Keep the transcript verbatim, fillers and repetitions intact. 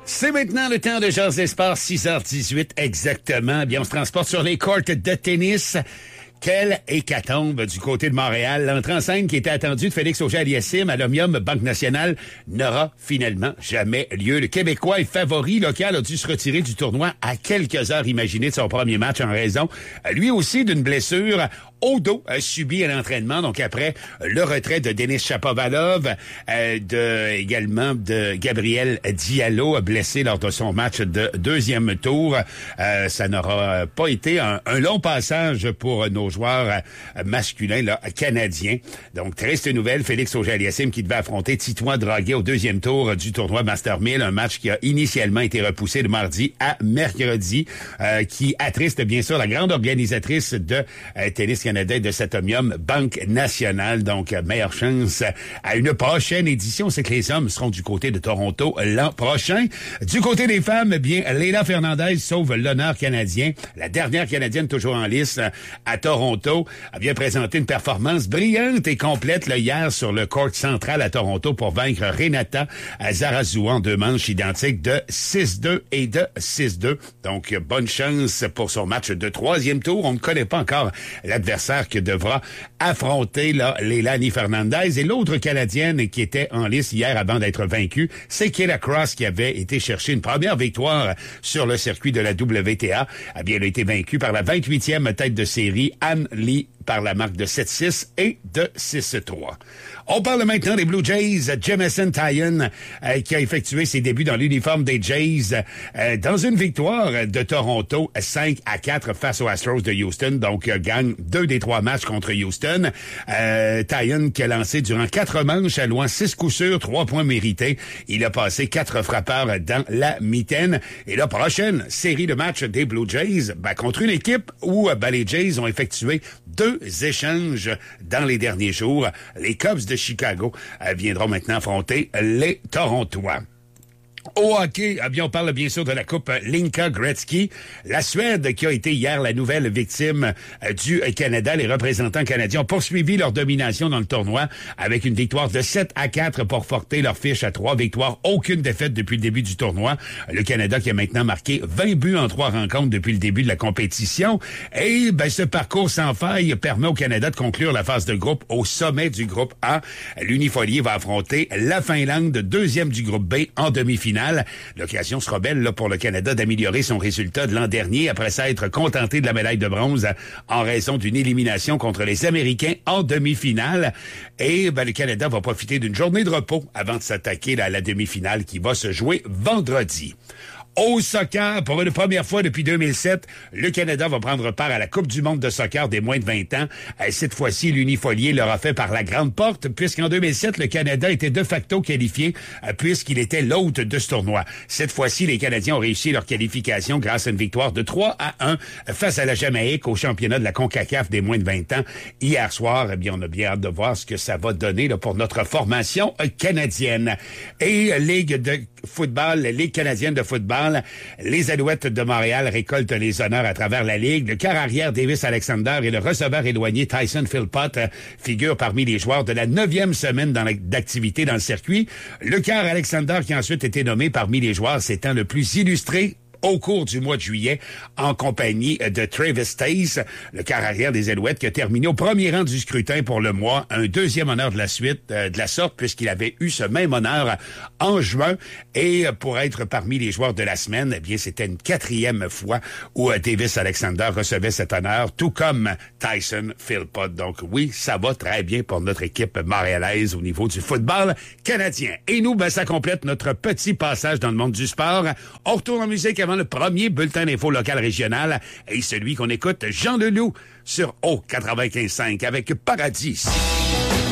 C'est maintenant le temps de Jaser Sport, six heures dix-huit exactement. Bien, on se transporte sur les courts de tennis. Quelle hécatombe du côté de Montréal. L'entrée en scène qui était attendue de Félix Auger-Aliassime à l'Omnium Banque Nationale n'aura finalement jamais lieu. Le Québécois et favori local a dû se retirer du tournoi à quelques heures imaginées de son premier match en raison, lui aussi, d'une blessure au dos euh, subi à l'entraînement. Donc après le retrait de Denis Shapovalov, euh, de également de Gabriel Diallo, blessé lors de son match de deuxième tour. Euh, ça n'aura pas été un, un long passage pour nos joueurs euh, masculins là, canadiens. Donc triste nouvelle, Félix Auger-Aliassime qui devait affronter Titouan Draguet au deuxième tour du tournoi Master mille, un match qui a initialement été repoussé de mardi à mercredi, euh, qui attriste bien sûr la grande organisatrice de euh, tennis canadien de cet Omnium Banque Nationale. Donc, meilleure chance à une prochaine édition. C'est que les hommes seront du côté de Toronto l'an prochain. Du côté des femmes, bien, Leila Fernandez sauve l'honneur canadien. La dernière Canadienne toujours en lice à Toronto a bien présenté une performance brillante et complète là, hier sur le court central à Toronto pour vaincre Renata Zarazua en deux manches identiques de six deux et de six deux. Donc, bonne chance pour son match de troisième tour. On ne connaît pas encore l'adversaire que devra affronter là, Leilani Fernandez. Et l'autre Canadienne qui était en lice hier avant d'être vaincue, c'est Kayla Cross qui avait été chercher une première victoire sur le circuit de la W T A. Eh bien, elle a été vaincue par la vingt-huitième tête de série, Anne Lee, par la marque de sept six et de six trois. On parle maintenant des Blue Jays. Jamison Tyon, euh, qui a effectué ses débuts dans l'uniforme des Jays euh, dans une victoire de Toronto, cinq à quatre face aux Astros de Houston. Donc, euh, gagne deux des trois matchs contre Houston. Euh, Tyon qui a lancé durant quatre manches, allouant six coups sûrs, trois points mérités. Il a passé quatre frappeurs dans la mitaine. Et la prochaine série de matchs des Blue Jays, ben, contre une équipe où ben, les Jays ont effectué deux échanges dans les derniers jours. Les Cubs de Chicago euh, viendront maintenant affronter les Torontois. Au hockey, eh bien, on parle bien sûr de la Coupe Linka Gretzky. La Suède, qui a été hier la nouvelle victime euh, du Canada. Les représentants canadiens ont poursuivi leur domination dans le tournoi avec une victoire de sept à quatre pour porter leur fiche à trois victoires. Aucune défaite depuis le début du tournoi. Le Canada qui a maintenant marqué vingt buts en trois rencontres depuis le début de la compétition. Et ben, ce parcours sans faille permet au Canada de conclure la phase de groupe au sommet du groupe A. L'Unifolier va affronter la Finlande, deuxième du groupe B, en demi-finale. L'occasion sera belle là, pour le Canada d'améliorer son résultat de l'an dernier après s'être contenté de la médaille de bronze en raison d'une élimination contre les Américains en demi-finale. Et ben, le Canada va profiter d'une journée de repos avant de s'attaquer à la demi-finale qui va se jouer vendredi. Au soccer, pour une première fois depuis deux mille sept, le Canada va prendre part à la Coupe du monde de soccer des moins de vingt ans. Cette fois-ci, l'Unifolier l'aura fait par la grande porte, puisqu'en deux mille sept, le Canada était de facto qualifié, puisqu'il était l'hôte de ce tournoi. Cette fois-ci, les Canadiens ont réussi leur qualification grâce à une victoire de trois à un face à la Jamaïque au championnat de la CONCACAF des moins de vingt ans. Hier soir, eh bien, on a bien hâte de voir ce que ça va donner là, pour notre formation canadienne. Et Ligue de football, Ligue canadienne de football, les Alouettes de Montréal récoltent les honneurs à travers la Ligue. Le quart arrière Davis Alexander et le receveur éloigné Tyson Philpott figurent parmi les joueurs de la neuvième semaine dans la, d'activité dans le circuit. Le quart Alexander qui a ensuite été nommé parmi les joueurs s'étant le plus illustré au cours du mois de juillet, en compagnie de Travis Tace, le quart arrière des Alouettes, qui a terminé au premier rang du scrutin pour le mois, un deuxième honneur de la suite, euh, de la sorte, puisqu'il avait eu ce même honneur en juin, et pour être parmi les joueurs de la semaine, eh bien, c'était une quatrième fois où euh, Davis Alexander recevait cet honneur, tout comme Tyson Philpott. Donc oui, ça va très bien pour notre équipe montréalaise au niveau du football canadien. Et nous, ben, ça complète notre petit passage dans le monde du sport. On retourne en musique avant le premier bulletin d'info local régional et celui qu'on écoute, Jean Leloup, sur O quatre-vingt-quinze cinq avec Paradis.